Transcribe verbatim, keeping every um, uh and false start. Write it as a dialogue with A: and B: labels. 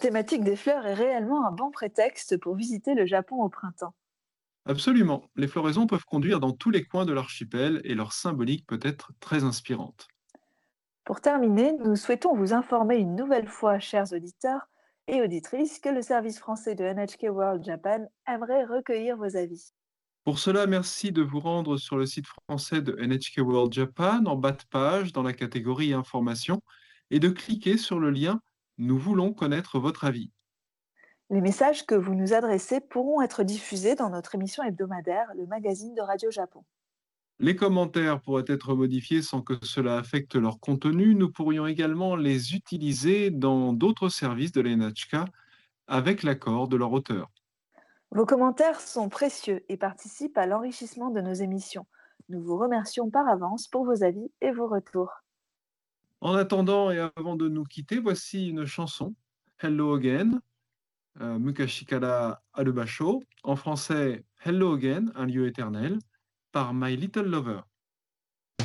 A: thématique des fleurs est réellement un bon prétexte pour visiter le Japon au printemps.
B: Absolument. Les floraisons peuvent conduire dans tous les coins de l'archipel et leur symbolique peut être très inspirante.
A: Pour terminer, nous souhaitons vous informer une nouvelle fois, chers auditeurs et auditrices, que le service français de N H K World Japan aimerait recueillir vos avis.
B: Pour cela, merci de vous rendre sur le site français de N H K World Japan en bas de page dans la catégorie Informations et de cliquer sur le lien Nous voulons connaître votre avis.
A: Les messages que vous nous adressez pourront être diffusés dans notre émission hebdomadaire, le magazine de Radio Japon.
B: Les commentaires pourraient être modifiés sans que cela affecte leur contenu. Nous pourrions également les utiliser dans d'autres services de la N H K avec l'accord de leur auteur.
A: Vos commentaires sont précieux et participent à l'enrichissement de nos émissions. Nous vous remercions par avance pour vos avis et vos retours.
B: En attendant et avant de nous quitter, voici une chanson, Hello Again, euh, Mukashikara Arubasho, en français Hello Again, un lieu éternel, par My Little Lover.